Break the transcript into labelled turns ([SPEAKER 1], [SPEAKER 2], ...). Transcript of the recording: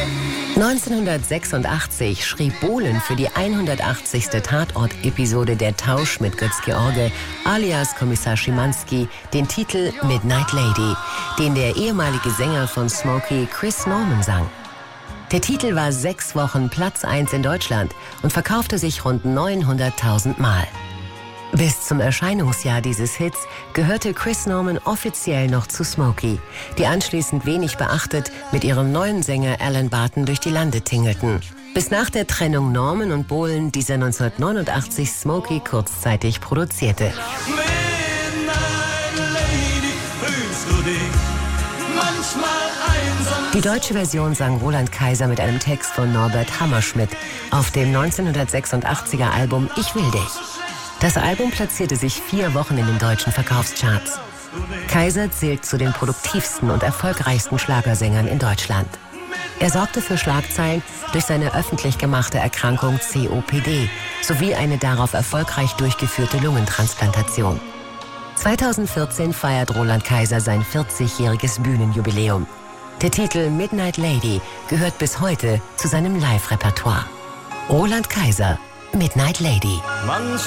[SPEAKER 1] 1986 schrieb Bohlen für die 180. Tatort-Episode Der Tausch mit Götz-George alias Kommissar Schimanski den Titel Midnight Lady, den der ehemalige Sänger von Smokey Chris Norman sang. Der Titel war 6 Wochen Platz 1 in Deutschland und verkaufte sich rund 900.000 Mal. Bis zum Erscheinungsjahr dieses Hits gehörte Chris Norman offiziell noch zu Smokey, die anschließend wenig beachtet mit ihrem neuen Sänger Alan Barton durch die Lande tingelten. Bis nach der Trennung Norman und Bohlen dieser 1989 Smokey kurzzeitig produzierte. Die deutsche Version sang Roland Kaiser mit einem Text von Norbert Hammerschmidt auf dem 1986er Album Ich will dich. Das Album platzierte sich 4 Wochen in den deutschen Verkaufscharts. Kaiser zählt zu den produktivsten und erfolgreichsten Schlagersängern in Deutschland. Er sorgte für Schlagzeilen durch seine öffentlich gemachte Erkrankung COPD sowie eine darauf erfolgreich durchgeführte Lungentransplantation. 2014 feiert Roland Kaiser sein 40-jähriges Bühnenjubiläum. Der Titel Midnight Lady gehört bis heute zu seinem Live-Repertoire. Roland Kaiser, Midnight Lady.